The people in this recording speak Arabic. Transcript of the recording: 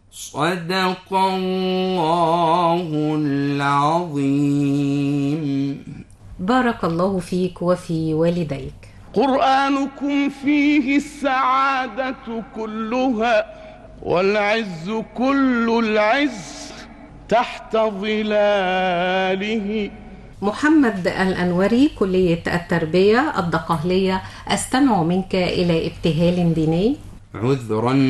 صدق الله العظيم. بارك الله فيك وفي والديك. قرآنكم فيه السعادة كلها والعز كل العز تحت ظلاله. محمد الأنوري، كلية التربية الدقهلية، أستمع منك إلى ابتهال ديني. عذرا